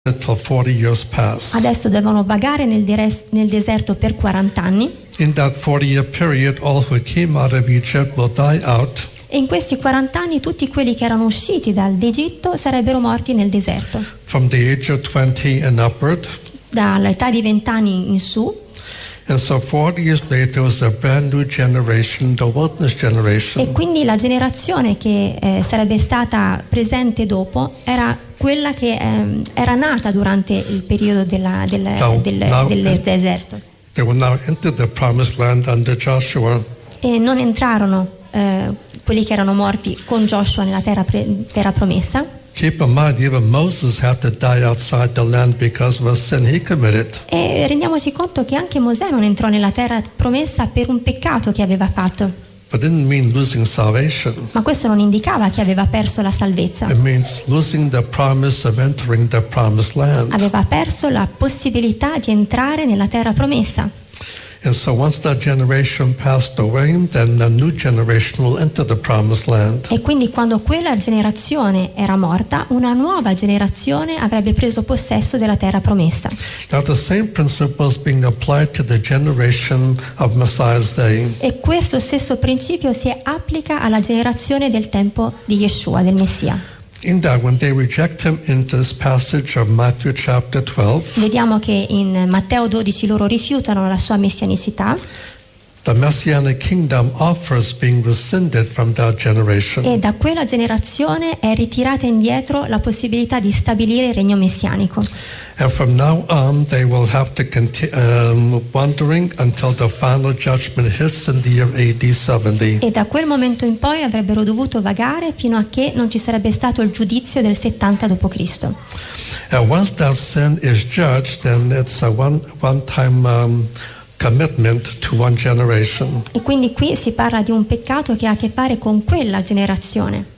Till 40 years pass. Adesso devono vagare nel deserto per 40 anni. In that 40-year period, all who came out of Egypt will die out. E in questi 40 anni tutti quelli che erano usciti dall'Egitto sarebbero morti nel deserto. From the age of 20 and upward. Dall'età di 20 anni in su. And so 40 years later was a brand new generation, the wilderness generation. E quindi la generazione che sarebbe stata presente dopo era quella che era nata durante il periodo del deserto. They will now enter the promised land under Joshua. E non entrarono quelli che erano morti con Joshua nella terra promessa. Keep in mind, even Moses had to die outside the land because of a sin he committed. E rendiamoci conto che anche Mosè non entrò nella terra promessa per un peccato che aveva fatto. But it didn't mean losing salvation. Ma questo non indicava che aveva perso la salvezza. It means losing the promise of entering the promised land. Aveva perso la possibilità di entrare nella terra promessa. And so once that generation passed away, then a new generation will enter the promised land. E quindi quando quella generazione era morta, una nuova generazione avrebbe preso possesso della terra promessa. Now the same principle is being applied to the generation of Messiah's day. E questo stesso principio si applica alla generazione del tempo di Yeshua, del Messia. In that, when they reject him in this passage of Matthew chapter 12, vediamo che in Matteo 12 loro rifiutano la sua messianicità. The Messianic kingdom offers being rescinded from that generation. E da quella generazione è ritirata indietro la possibilità di stabilire il regno messianico. And from now on, they will have to continue wandering until the final judgment hits in the year AD 70. E da quel momento in poi avrebbero dovuto vagare fino a che non ci sarebbe stato il giudizio del 70 d.C. And once that sin is judged, then it's a one-time commitment to one generation. E quindi qui si parla di un peccato che ha a che fare con quella generazione.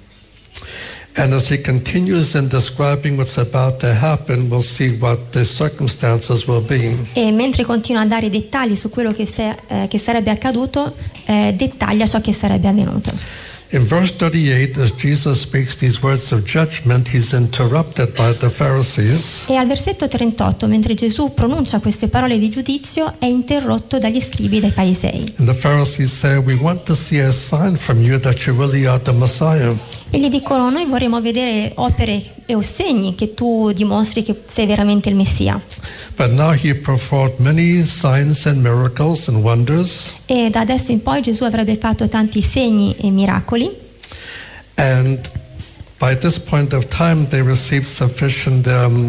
And as he continues in describing what's about to happen, we'll see what the circumstances will be. E mentre continua a dare dettagli su quello che sarebbe accaduto, dettaglia ciò che sarebbe avvenuto. In verse 38, as Jesus speaks these words of judgment, he's interrupted by the Pharisees. E al versetto 38, mentre Gesù pronuncia queste parole di giudizio, è interrotto dagli scribi e dai farisei. And the Pharisees say, "We want to see a sign from you that you really are the Messiah." E gli dicono: noi vorremmo vedere opere o segni che tu dimostri che sei veramente il Messia. But now he performed many signs and miracles and wonders. E da adesso in poi Gesù avrebbe fatto tanti segni e miracoli. And by this point of time they received sufficient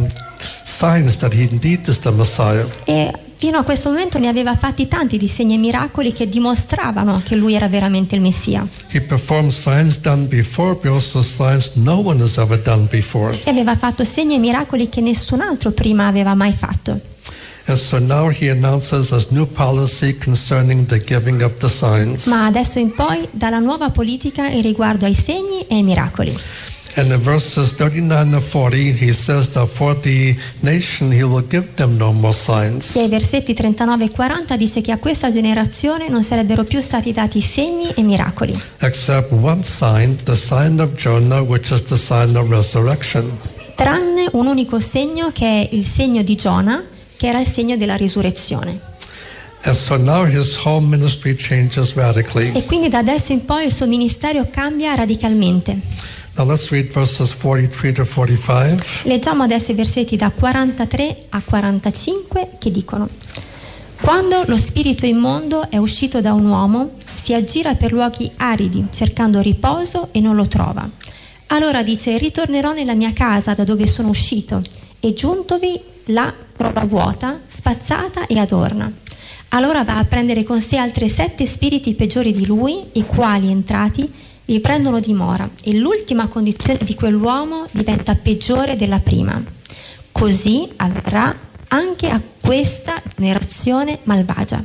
signs that he indeed is the Messiah. E fino a questo momento ne aveva fatti tanti di segni e miracoli che dimostravano che lui era veramente il Messia. He performed signs done before, but also signs no one has ever done before. E aveva fatto segni e miracoli che nessun altro prima aveva mai fatto. And so now he announces a new policy concerning the giving of the signs. Ma adesso in poi dà la nuova politica in riguardo ai segni e ai miracoli. And in verses 39 and 40, he says that for the nation he will give them no more signs. E ai versetti 39 e 40 dice che a questa generazione non sarebbero più stati dati segni e miracoli. Except one sign, the sign of Jonah, which is the sign of resurrection. Tranne un unico segno che è il segno di Giona, che era il segno della risurrezione. And so now his whole ministry changes radically. E quindi da adesso in poi il suo ministero cambia radicalmente. Now let's read verses 43 to 45. Leggiamo adesso i versetti da 43 a 45 che dicono: quando lo spirito immondo è uscito da un uomo, si aggira per luoghi aridi cercando riposo e non lo trova. Allora dice: ritornerò nella mia casa da dove sono uscito, e giuntovi la trova vuota, spazzata e adorna. Allora va a prendere con sé altri 7 spiriti peggiori di lui, i quali entrati vi prendono dimora, e l'ultima condizione di quell'uomo diventa peggiore della prima. Così avverrà anche a questa generazione malvagia.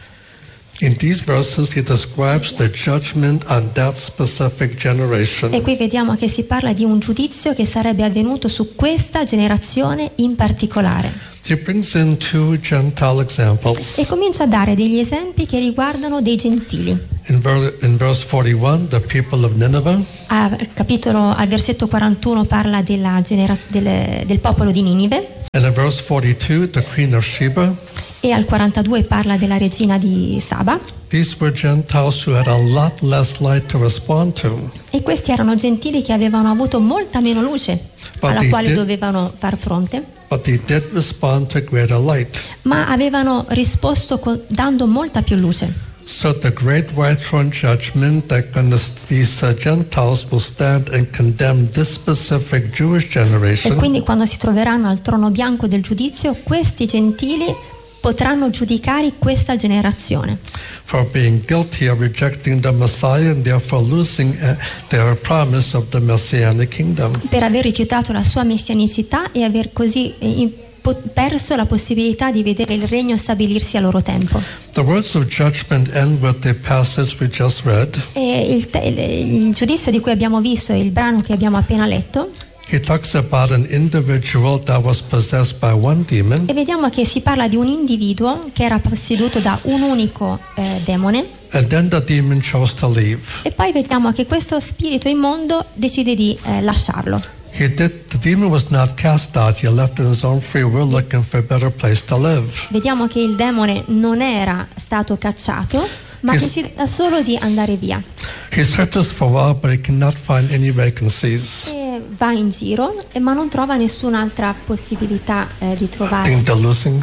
In these verses he describes the judgment on that specific generation. E qui vediamo che si parla di un giudizio che sarebbe avvenuto su questa generazione in particolare. He brings in 2 Gentile examples. E comincia a dare degli esempi che riguardano dei gentili. In verse 41, the people of Nineveh. Al versetto 41 parla del popolo di Ninive. And in verse 42, the Queen of Sheba. E al 42 parla della regina di Saba. These were Gentiles who had a lot less light to respond to. E questi erano gentili che avevano avuto molta meno luce alla quale dovevano far fronte. But they did respond to greater light. Ma avevano risposto dando molta più luce. So the great white throne judgment that these Gentiles will stand and condemn this specific Jewish generation. E quindi quando si troveranno al trono bianco del giudizio, questi gentili potranno giudicare questa generazione for being guilty of rejecting the Messiah and therefore losing their promise of the Messianic kingdom. Per aver rifiutato la sua messianicità e aver così perso la possibilità di vedere il regno stabilirsi a loro tempo. The words of judgment end with the passage we just read. E il giudizio di cui abbiamo visto, il brano che abbiamo appena letto, he talks about an individual that was possessed by one demon. E vediamo che si parla di un individuo che era posseduto da un unico demone. And then the demon chose to leave. E poi vediamo che questo spirito immondo decide di lasciarlo. The demon was not cast out. He left in his own free will looking for a better place to live. Vediamo che il demone non era stato cacciato, ma decide solo di andare via. He searches for a while, but he cannot find any vacancies. E va in giro, ma non trova nessun'altra possibilità di trovare. I think they're losing.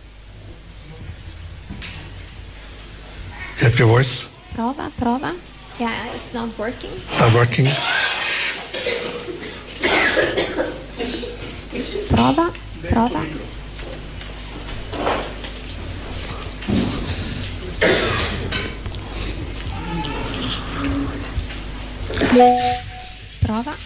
You have your voice? Prova. Yeah, it's not working. Not working. Prova. Prova.